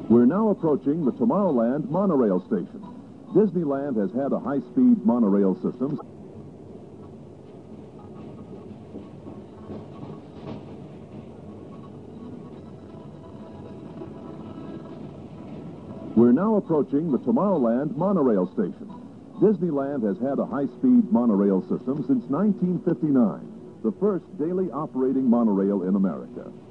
We're now approaching the Tomorrowland monorail station. Disneyland has had a high-speed monorail system. We're now approaching the Tomorrowland monorail station. Disneyland has had a high-speed monorail system since 1959, the first daily operating monorail in America.